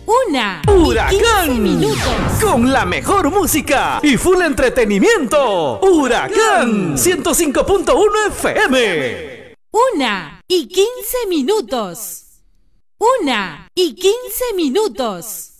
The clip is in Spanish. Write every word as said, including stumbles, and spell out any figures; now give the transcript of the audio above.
Una Huracán, y quince minutos. con la mejor música y full entretenimiento. Huracán ciento cinco punto uno F M. Una y quince minutos. Una y quince minutos.